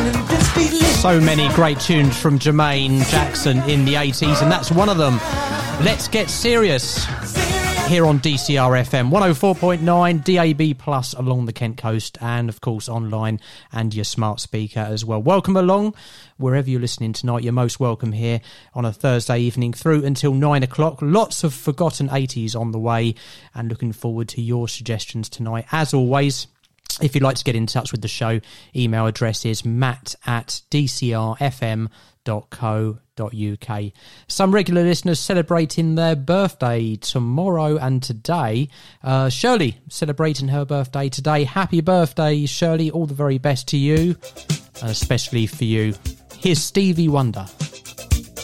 So many great tunes from Jermaine Jackson in the 80s, and that's one of them. Let's Get Serious here on DCR FM 104.9 DAB Plus along the Kent coast, and of course online and your smart speaker as well. Welcome along wherever you're listening tonight. You're most welcome here on a Thursday evening through until 9 o'clock. Lots of forgotten 80s on the way, and looking forward to your suggestions tonight. As always, if you'd like to get in touch with the show, email address is matt@dcrfm.co.uk. Some regular listeners celebrating their birthday tomorrow and today. Shirley celebrating her birthday today. Happy birthday, Shirley. All the very best to you, and especially for you. Here's Stevie Wonder.